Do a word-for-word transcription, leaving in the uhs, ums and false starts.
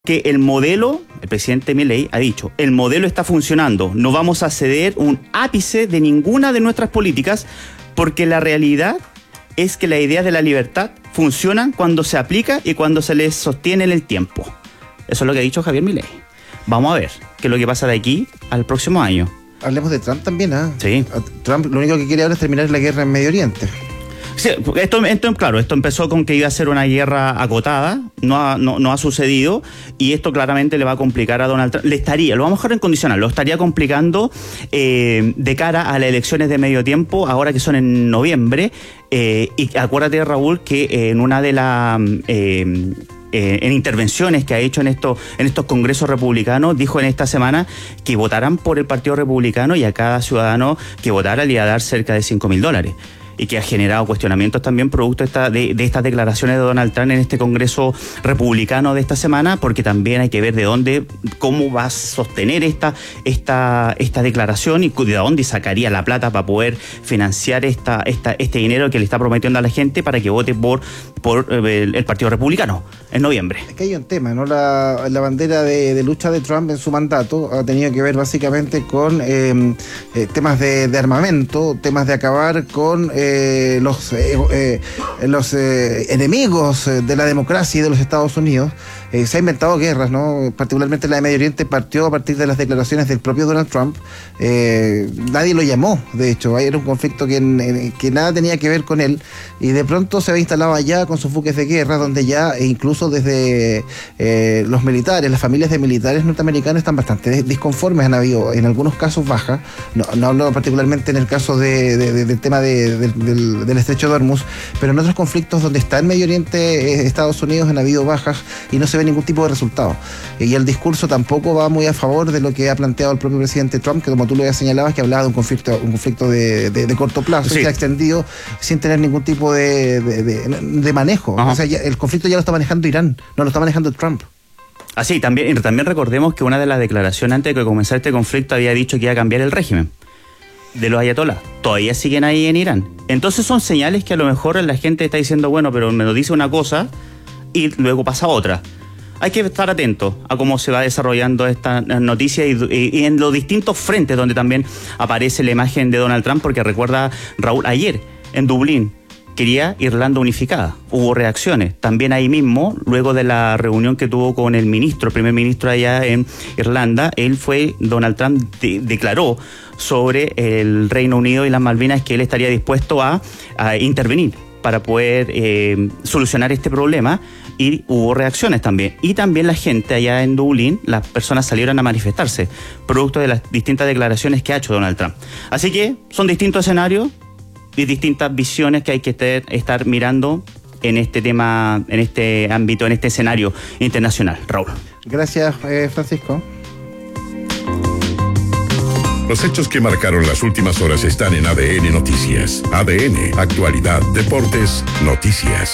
que el modelo, el presidente Milei ha dicho, el modelo está funcionando, no vamos a ceder un ápice de ninguna de nuestras políticas porque la realidad es que las ideas de la libertad funcionan cuando se aplica y cuando se les sostiene en el tiempo. Eso es lo que ha dicho Javier Milei. Vamos a ver qué es lo que pasa de aquí al próximo año. Hablemos de Trump también, ¿ah? ¿eh? Sí. Trump lo único que quiere ahora es terminar la guerra en Medio Oriente. Sí, esto, esto, claro, esto empezó con que iba a ser una guerra acotada, no ha, no, no ha sucedido, y esto claramente le va a complicar a Donald Trump. Le estaría, lo vamos a dejar en condicional, lo estaría complicando eh, de cara a las elecciones de medio tiempo, ahora que son en noviembre, eh, y acuérdate, Raúl, que eh, en una de las... Eh, Eh, en intervenciones que ha hecho en, esto, en estos congresos republicanos, dijo en esta semana que votaran por el Partido Republicano y a cada ciudadano que votara le iba a dar cerca de cinco mil dólares. Y que ha generado cuestionamientos también producto esta, de, de estas declaraciones de Donald Trump en este Congreso Republicano de esta semana, porque también hay que ver de dónde, cómo va a sostener esta, esta, esta declaración y de dónde sacaría la plata para poder financiar esta, esta, este dinero que le está prometiendo a la gente para que vote por, por el, el Partido Republicano en noviembre. Es que hay un tema, ¿no? La, la bandera de, de lucha de Trump en su mandato ha tenido que ver básicamente con eh, eh, temas de, de armamento, temas de acabar con... Eh, Eh, los eh, eh, los eh, enemigos de la democracia y de los Estados Unidos. Eh, se ha inventado guerras, ¿no? Particularmente la de Medio Oriente partió a partir de las declaraciones del propio Donald Trump. Eh, nadie lo llamó, de hecho, era un conflicto que, en, que nada tenía que ver con él, y de pronto se había instalado allá con sus buques de guerra, donde ya e incluso desde eh, los militares, las familias de militares norteamericanos están bastante disconformes, han habido en algunos casos bajas, no, no hablo particularmente en el caso de, de, de, del tema de, de, del, del estrecho de Hormuz, pero en otros conflictos donde está en Medio Oriente, eh, Estados Unidos, han habido bajas y no se ve ningún tipo de resultado. Y el discurso tampoco va muy a favor de lo que ha planteado el propio presidente Trump, que como tú lo ya señalabas, que hablaba de un conflicto, un conflicto de, de, de corto plazo, sí. Se ha extendido sin tener ningún tipo de, de, de, de manejo. Ajá. O sea, ya, el conflicto ya lo está manejando Irán, no lo está manejando Trump. Así, también, también recordemos que una de las declaraciones antes de que comenzara este conflicto había dicho que iba a cambiar el régimen de los ayatolás. Todavía siguen ahí en Irán. Entonces son señales que a lo mejor la gente está diciendo, bueno, pero me lo dice una cosa y luego pasa otra. Hay que estar atentos a cómo se va desarrollando esta noticia y, y, y en los distintos frentes donde también aparece la imagen de Donald Trump, porque recuerda, Raúl, ayer en Dublín quería Irlanda unificada. Hubo reacciones. También ahí mismo, luego de la reunión que tuvo con el ministro, el primer ministro allá en Irlanda, él fue, Donald Trump de, declaró sobre el Reino Unido y las Malvinas que él estaría dispuesto a, a intervenir para poder eh, solucionar este problema, y hubo reacciones también. Y también la gente allá en Dublín, las personas salieron a manifestarse, producto de las distintas declaraciones que ha hecho Donald Trump. Así que son distintos escenarios y distintas visiones que hay que ter, estar mirando en este tema, en este ámbito, en este escenario internacional. Raúl. Gracias, eh, Francisco. Los hechos que marcaron las últimas horas están en A D N Noticias. A D N, actualidad, deportes, noticias.